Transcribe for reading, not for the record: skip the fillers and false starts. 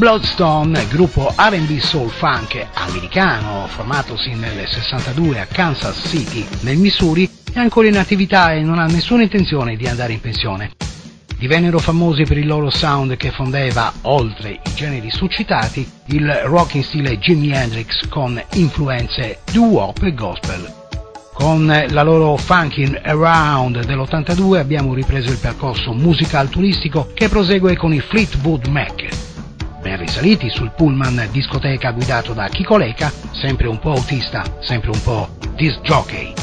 Bloodstone, gruppo R&B soul funk americano formatosi nel 62 a Kansas City, nel Missouri, è ancora in attività e non ha nessuna intenzione di andare in pensione. Divennero famosi per il loro sound che fondeva, oltre i generi succitati, il rock in stile Jimi Hendrix con influenze doo-wop e gospel. Con la loro Funkin' Around dell'82 abbiamo ripreso il percorso musical turistico che prosegue con i Fleetwood Mac. Ben risaliti sul pullman discoteca guidato da Chico Leca, sempre un po' autista, sempre un po' disc jockey.